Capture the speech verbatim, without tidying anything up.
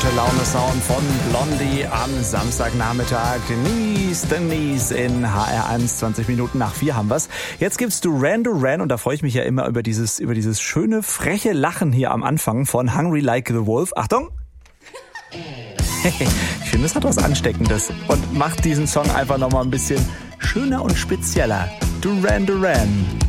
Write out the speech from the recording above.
gute Laune-Sound von Blondie am Samstagnachmittag. Nice, Denise in H R eins, zwanzig Minuten nach vier haben wir's. Jetzt gibt's Duran Duran und da freue ich mich ja immer über dieses, über dieses schöne, freche Lachen hier am Anfang von Hungry Like the Wolf. Achtung! Ich finde, es hat was Ansteckendes und macht diesen Song einfach nochmal ein bisschen schöner und spezieller. Duran Duran.